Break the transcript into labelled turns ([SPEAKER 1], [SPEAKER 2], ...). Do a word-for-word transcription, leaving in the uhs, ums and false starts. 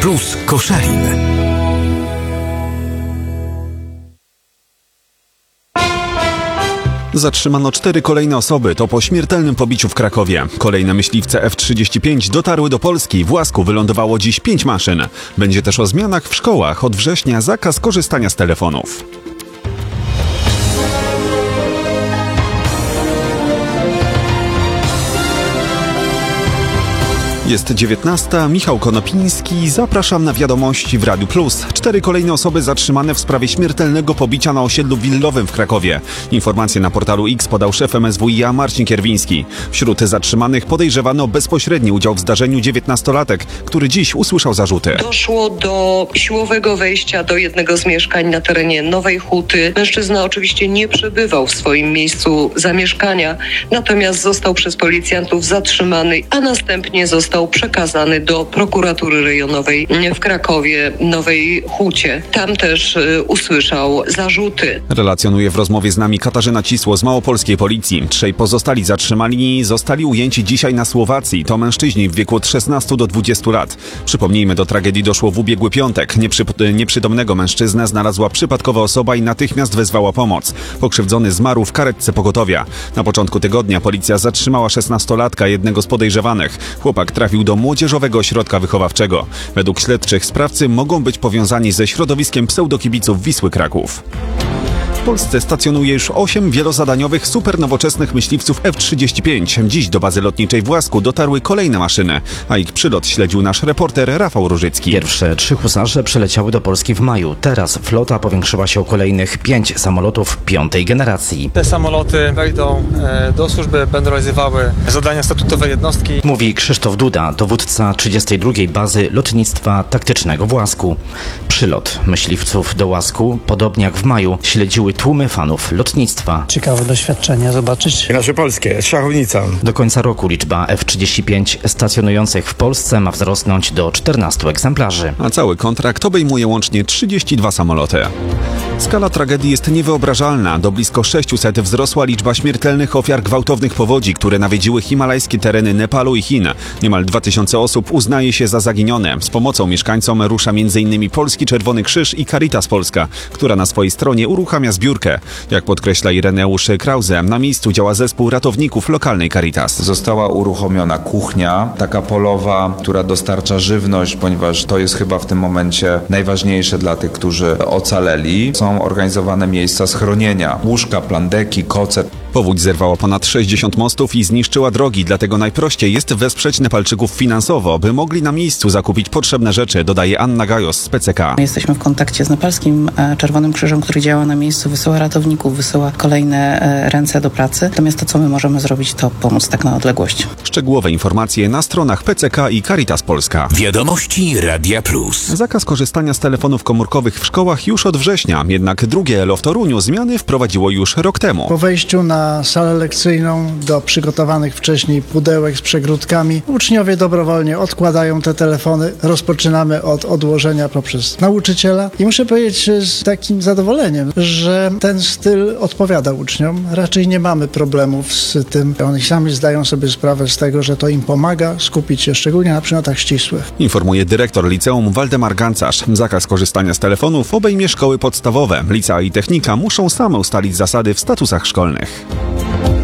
[SPEAKER 1] Plus Koszalin.
[SPEAKER 2] Zatrzymano cztery kolejne osoby, to po śmiertelnym pobiciu w Krakowie. Kolejne myśliwce F trzydzieści pięć dotarły do Polski. W Łasku wylądowało dziś pięć maszyn. Będzie też o zmianach w szkołach. Od września zakaz korzystania z telefonów. Jest dziewiętnasta, Michał Konopiński, zapraszam na wiadomości w Radiu Plus. Cztery kolejne osoby zatrzymane w sprawie śmiertelnego pobicia na osiedlu willowym w Krakowie. Informacje na portalu X podał szef M S W i A Marcin Kierwiński. Wśród zatrzymanych podejrzewano bezpośredni udział w zdarzeniu dziewiętnastolatek, który dziś usłyszał zarzuty.
[SPEAKER 3] Doszło do siłowego wejścia do jednego z mieszkań na terenie Nowej Huty. Mężczyzna oczywiście nie przebywał w swoim miejscu zamieszkania, natomiast został przez policjantów zatrzymany, a następnie został przekazany do prokuratury rejonowej w Krakowie, Nowej Hucie. Tam też y, usłyszał zarzuty.
[SPEAKER 2] Relacjonuje w rozmowie z nami Katarzyna Cisło z małopolskiej policji. Trzej pozostali zatrzymani zostali ujęci dzisiaj na Słowacji. To mężczyźni w wieku od szesnastu do dwudziestu lat. Przypomnijmy, do tragedii doszło w ubiegły piątek. Nieprzyp- nieprzytomnego mężczyznę znalazła przypadkowa osoba i natychmiast wezwała pomoc. Pokrzywdzony zmarł w karetce pogotowia. Na początku tygodnia policja zatrzymała szesnastolatka, jednego z podejrzewanych. Chłopak trafił do młodzieżowego ośrodka wychowawczego. Według śledczych sprawcy mogą być powiązani ze środowiskiem pseudokibiców Wisły Kraków. W Polsce stacjonuje już osiem wielozadaniowych, supernowoczesnych myśliwców F trzydzieści pięć. Dziś do bazy lotniczej w Łasku dotarły kolejne maszyny, a ich przylot śledził nasz reporter Rafał Różycki.
[SPEAKER 4] Pierwsze trzy husarze przyleciały do Polski w maju. Teraz flota powiększyła się o kolejnych pięć samolotów piątej generacji.
[SPEAKER 5] Te samoloty wejdą do służby, będą realizowały zadania statutowe jednostki.
[SPEAKER 4] Mówi Krzysztof Duda, dowódca trzydziestej drugiej bazy lotnictwa taktycznego w Łasku. Przylot myśliwców do Łasku, podobnie jak w maju, śledziły tłumy fanów lotnictwa.
[SPEAKER 6] Ciekawe doświadczenia zobaczyć.
[SPEAKER 7] Nasze polskie, szachownica.
[SPEAKER 4] Do końca roku liczba F trzydzieści pięć stacjonujących w Polsce ma wzrosnąć do czternastu egzemplarzy.
[SPEAKER 2] A cały kontrakt obejmuje łącznie trzydzieści dwa samoloty. Skala tragedii jest niewyobrażalna. Do blisko sześciuset wzrosła liczba śmiertelnych ofiar gwałtownych powodzi, które nawiedziły himalajskie tereny Nepalu i Chin. Niemal dwa tysiące osób uznaje się za zaginione. Z pomocą mieszkańcom rusza między innymi Polski Czerwony Krzyż i Caritas Polska, która na swojej stronie uruchamia zbiórkę. Jak podkreśla Ireneusz Krause, na miejscu działa zespół ratowników lokalnej Caritas.
[SPEAKER 8] Została uruchomiona kuchnia, taka polowa, która dostarcza żywność, ponieważ to jest chyba w tym momencie najważniejsze dla tych, którzy ocaleli. Są organizowane miejsca schronienia, łóżka, plandeki, koce.
[SPEAKER 2] Powódź zerwała ponad sześćdziesiąt mostów i zniszczyła drogi, dlatego najprościej jest wesprzeć Nepalczyków finansowo, by mogli na miejscu zakupić potrzebne rzeczy, dodaje Anna Gajos z P C K.
[SPEAKER 9] Jesteśmy w kontakcie z nepalskim Czerwonym Krzyżem, który działa na miejscu, wysyła ratowników, wysyła kolejne ręce do pracy. Natomiast to, co my możemy zrobić, to pomóc tak na odległość.
[SPEAKER 2] Szczegółowe informacje na stronach P C K i Caritas Polska.
[SPEAKER 1] Wiadomości Radia Plus.
[SPEAKER 2] Zakaz korzystania z telefonów komórkowych w szkołach już od września, jednak drugie E L O w Toruniu zmiany wprowadziło już rok temu.
[SPEAKER 6] Po wejściu na salę lekcyjną do przygotowanych wcześniej pudełek z przegródkami uczniowie dobrowolnie odkładają te telefony. Rozpoczynamy od odłożenia poprzez nauczyciela i muszę powiedzieć z takim zadowoleniem, że ten styl odpowiada uczniom. Raczej nie mamy problemów z tym. Oni sami zdają sobie sprawę z tego, że to im pomaga skupić się szczególnie na przedmiotach ścisłych.
[SPEAKER 2] Informuje dyrektor liceum Waldemar Gancarz. Zakaz korzystania z telefonów obejmie szkoły podstawowe. Licea i technika muszą same ustalić zasady w statusach szkolnych.